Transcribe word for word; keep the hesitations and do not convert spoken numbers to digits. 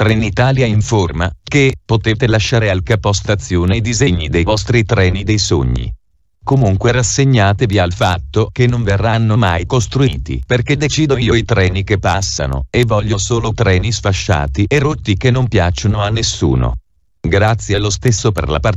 Trenitalia informa che potete lasciare al capostazione i disegni dei vostri treni dei sogni. Comunque rassegnatevi al fatto che non verranno mai costruiti, perché decido io i treni che passano, e voglio solo treni sfasciati e rotti che non piacciono a nessuno. Grazie lo stesso per la partecipazione.